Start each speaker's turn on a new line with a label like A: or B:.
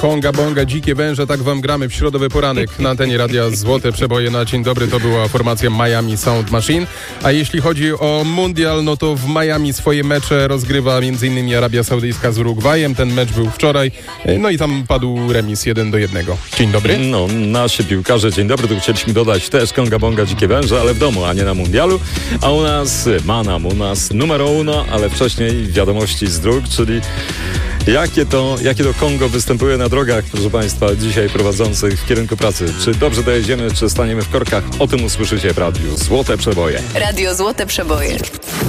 A: Konga Bonga, Dzikie Węże, tak wam gramy w środowy poranek na antenie Radia Złote Przeboje na dzień dobry. To była formacja Miami Sound Machine. A jeśli chodzi o mundial, no to w Miami swoje mecze rozgrywa m.in. Arabia Saudyjska z Urugwajem. Ten mecz był wczoraj, no i tam padł remis 1-1. Dzień dobry.
B: No, nasi piłkarze, dzień dobry. Tu chcieliśmy dodać też Konga Bonga, Dzikie Węże, ale w domu, a nie na mundialu. A u nas Manam, u nas numero uno, ale wcześniej wiadomości z dróg, czyli jakie to Kongo występuje na drogach, proszę Państwa, dzisiaj prowadzących w kierunku pracy. Czy dobrze dojedziemy, czy staniemy w korkach? O tym usłyszycie w radiu Złote Przeboje.
C: Radio Złote Przeboje.